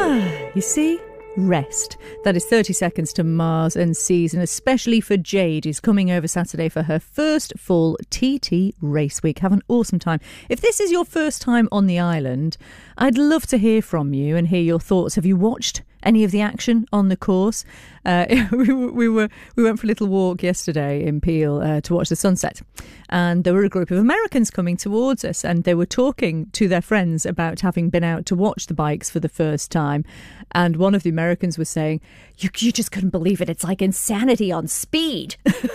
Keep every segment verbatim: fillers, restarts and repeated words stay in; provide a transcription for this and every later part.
You see? Rest. That is thirty seconds to Mars and Seas, and especially for Jade, who's coming over Saturday for her first full T T race week. Have an awesome time. If this is your first time on the island, I'd love to hear from you and hear your thoughts. Have you watched any of the action on the course? Uh, we, we were we went for a little walk yesterday in Peel uh, to watch the sunset, and there were a group of Americans coming towards us, and they were talking to their friends about having been out to watch the bikes for the first time. And one of the Americans was saying, you, you just couldn't believe it. It's like insanity on speed.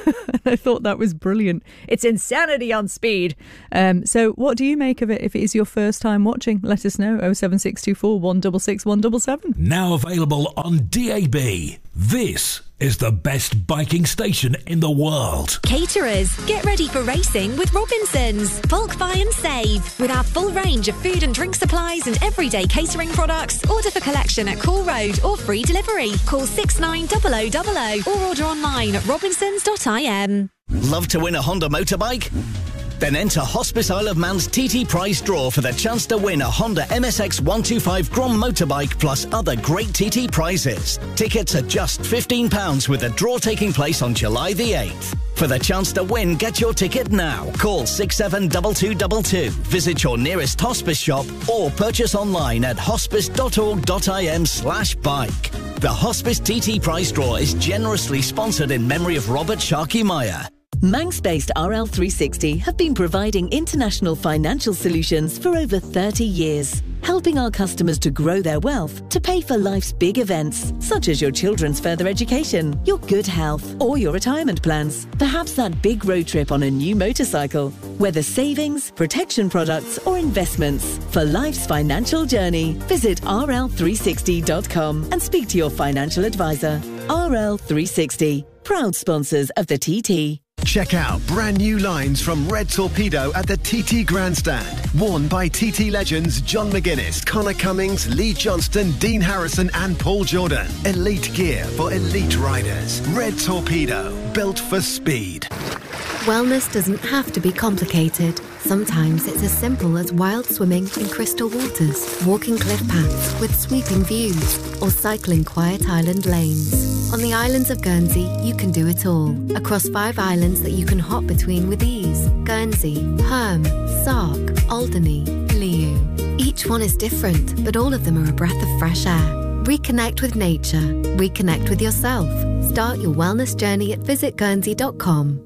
I thought that was brilliant. It's insanity on speed. Um, so what do you make of it if it is your first time watching? Let us know. oh seven six two four, one six six, one seven seven. Now available on D A B. This is the best biking station in the world. Caterers, get ready for racing with Robinsons. Bulk buy and save. With our full range of food and drink supplies and everyday catering products, order for collection at Call Road or free delivery. Call six nine zero zero zero zero or order online at robinsons dot I M. Love to win a Honda motorbike? Then enter Hospice Isle of Man's T T prize draw for the chance to win a Honda M S X one twenty-five Grom motorbike plus other great T T prizes. Tickets are just fifteen pounds with a draw taking place on July the eighth. For the chance to win, get your ticket now. Call six seven two two two two, visit your nearest hospice shop or purchase online at hospice dot org dot I M slash bike. The Hospice T T prize draw is generously sponsored in memory of Robert Sharkey Meyer. Manx-based R L three sixty have been providing international financial solutions for over thirty years, helping our customers to grow their wealth to pay for life's big events, such as your children's further education, your good health, or your retirement plans. Perhaps that big road trip on a new motorcycle. Whether savings, protection products, or investments, for life's financial journey, visit R L three sixty dot com and speak to your financial advisor. R L three sixty, proud sponsors of the T T. Check out brand new lines from Red Torpedo at the T T Grandstand. Worn by T T legends John McGuinness, Connor Cummings, Lee Johnston, Dean Harrison and Paul Jordan. Elite gear for elite riders. Red Torpedo, built for speed. Wellness doesn't have to be complicated. Sometimes it's as simple as wild swimming in crystal waters, walking cliff paths with sweeping views, or cycling quiet island lanes. On the islands of Guernsey, you can do it all. Across five islands that you can hop between with ease. Guernsey, Herm, Sark, Alderney, Liu. Each one is different, but all of them are a breath of fresh air. Reconnect with nature. Reconnect with yourself. Start your wellness journey at visit guernsey dot com.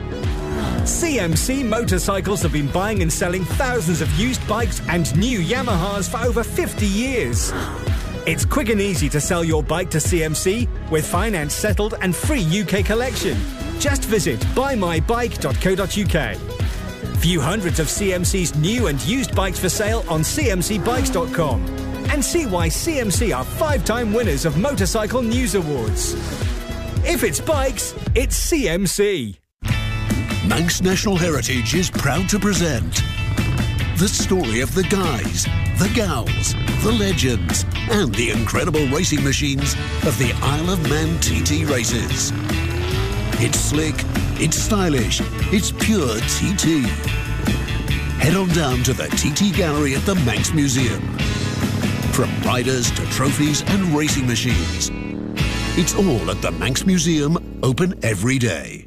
C M C Motorcycles have been buying and selling thousands of used bikes and new Yamahas for over fifty years. It's quick and easy to sell your bike to C M C with finance settled and free U K collection. Just visit buy my bike dot co dot U K. View hundreds of C M C's new and used bikes for sale on c m c bikes dot com and see why C M C are five-time winners of Motorcycle News Awards. If it's bikes, it's C M C. Manx National Heritage is proud to present the story of the guys, the gals, the legends, and the incredible racing machines of the Isle of Man T T races. It's slick, it's stylish, it's pure T T. Head on down to the T T Gallery at the Manx Museum. From riders to trophies and racing machines, it's all at the Manx Museum, open every day.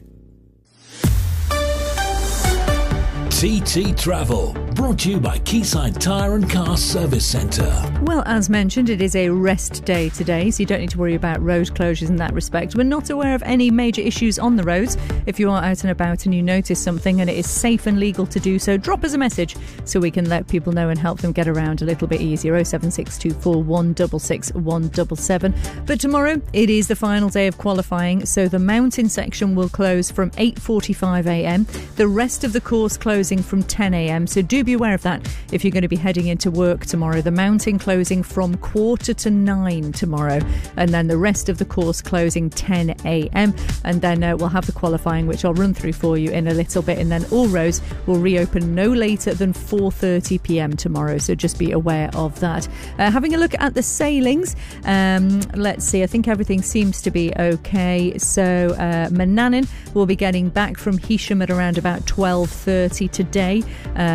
T T Travel, brought to you by Quayside Tyre and Car Service Centre. Well, as mentioned, it is a rest day today, so you don't need to worry about road closures in that respect. We're not aware of any major issues on the roads. If you are out and about and you notice something and it is safe and legal to do so, drop us a message so we can let people know and help them get around a little bit easier. oh seven six two four, one six six, one seven seven. But tomorrow, it is the final day of qualifying, so the mountain section will close from eight forty-five a m. The rest of the course closing from ten a m, so do be aware of that if you're going to be heading into work tomorrow. The mountain closing from quarter to nine tomorrow, and then the rest of the course closing ten a m, and then uh, we'll have the qualifying, which I'll run through for you in a little bit, and then all roads will reopen no later than four thirty p m tomorrow, so just be aware of that. Uh, having a look at the sailings, um, let's see, I think everything seems to be okay. So uh, Manannan will be getting back from Heysham at around about twelve thirty today. Uh, then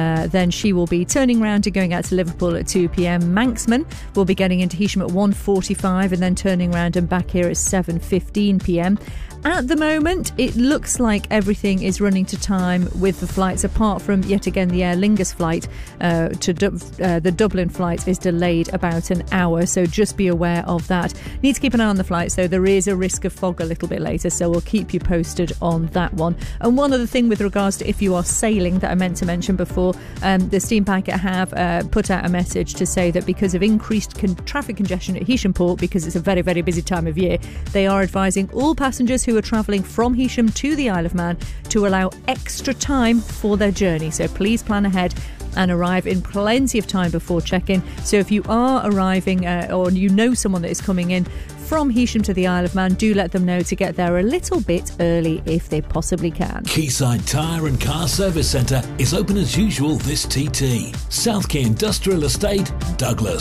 then she will be turning round and going out to Liverpool at two p.m. Manxman will be getting into Heysham at one forty-five and then turning round and back here at seven fifteen p.m. At the moment, it looks like everything is running to time with the flights, apart from, yet again, the Aer Lingus flight uh, to du- uh, the Dublin flight is delayed about an hour, so just be aware of that. Need to keep an eye on the flights, though. There is a risk of fog a little bit later, so we'll keep you posted on that one. And one other thing with regards to if you are sailing that I meant to mention before, um, the Steam Packet have uh, put out a message to say that because of increased con- traffic congestion at Heysham Port, because it's a very, very busy time of year, they are advising all passengers who are travelling from Heysham to the Isle of Man to allow extra time for their journey. So please plan ahead and arrive in plenty of time before check-in. So if you are arriving uh, or you know someone that is coming in from Heysham to the Isle of Man, do let them know to get there a little bit early if they possibly can. Quayside Tyre and Car Service Centre is open as usual this T T. South Quay Industrial Estate, Douglas.